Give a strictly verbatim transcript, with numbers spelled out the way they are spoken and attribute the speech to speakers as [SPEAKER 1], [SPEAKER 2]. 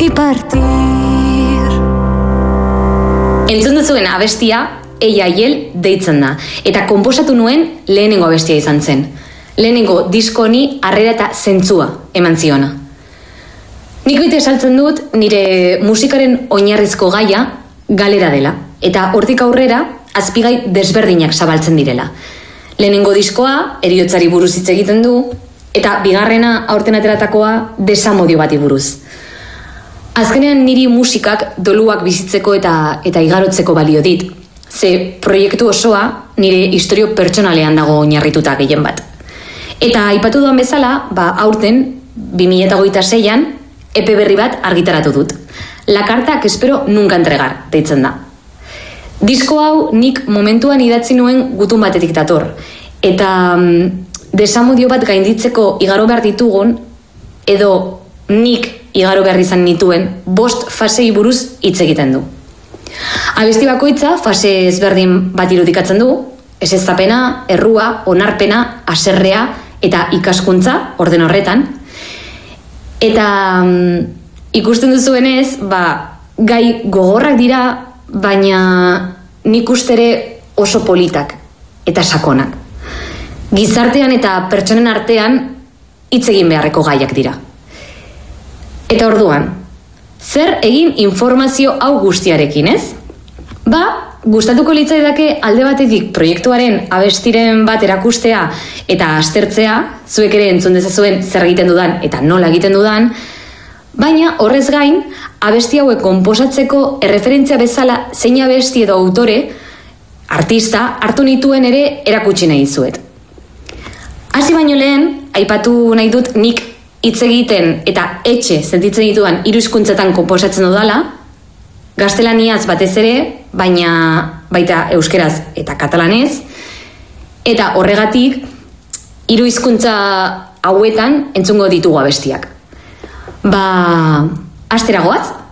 [SPEAKER 1] y partir.
[SPEAKER 2] Entzun duzuen abestia Ella y él deitzen da, eta konposatu nuen lehenengo abestia izan zen. Lehenengo disko honi harrera eta zentzua eman ziona. Nik bete esaltzen dut nire musikaren oinarrizko gaia galera dela, eta hortik aurrera azpigai desberdinak zabaltzen direla. Lehenengo diskoa heriotzari buruz hitz egiten du, eta bigarrena aurten ateratakoa desamodio bati buruz. Azkenean niri musikak doluak bizitzeko eta eta igarotzeko balio dit, ze proiektu osoa nire istorio pertsonalean dago oinarrituta gehien bat. Eta aipatu duan bezala, ba aurten bi mila hogeita seian epe berri bat argitaratu dut. La carta que espero nunca entregar, deitzen da. Disko hau nik momentuan idatzi nuen gutun batetik dator, eta mm, desamodio bat gainditzeko igaro behar ditugun, edo nik igaro behar izan nituen bost fasei buruz hitz egiten du. Abesti bakoitza fase ezberdin bat irudikatzen du, ezeztapena, errua, onarpena, haserrea eta ikaskuntza orden horretan. Eta mm, ikusten duzuenez, ba, gai gogorrak dira, baina nik ustere oso politak eta sakonak. Gizartean eta pertsonen artean hitz egin beharreko gaiak dira. Eta orduan, zer egin informazio hau guztiarekin, ez? Ba, gustatuko litzaidake alde batetik proiektuaren abestiren bat erakustea eta aztertzea, zuek ere entzun dezazuen zer egiten dudan eta nola egiten dudan, baina horrez gain, abesti hauek konposatzeko erreferentzia bezala zein abesti edo autore, artista, hartu nituen ere erakutsi nahi dizuet. Hasi baino lehen, aipatu nahi dut nik hitz egiten eta etxe sentitzen ditudan hiru hizkuntzetan konposatzen dudala, gaztelaniaz batez ere, baina baita euskeraz eta katalanez, eta horregatik hiru hizkuntza hauetan entzungo ditugu abestiak. Ba, astera goaz?